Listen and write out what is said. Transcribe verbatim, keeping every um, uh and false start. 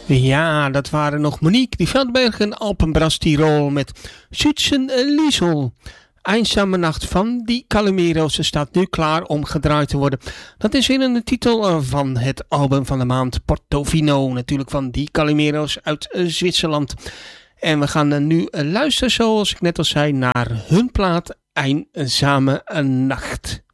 Ja, dat waren nog Monique, die Veldberg en Alpenbras Tirol met Schützen Liesel. Eenzame Nacht van die Calimero's staat nu klaar om gedraaid te worden. Dat is weer een titel van het album van de maand Portofino. Natuurlijk van die Calimero's uit Zwitserland. En we gaan nu luisteren, zoals ik net al zei, naar hun plaat Eenzame Nacht.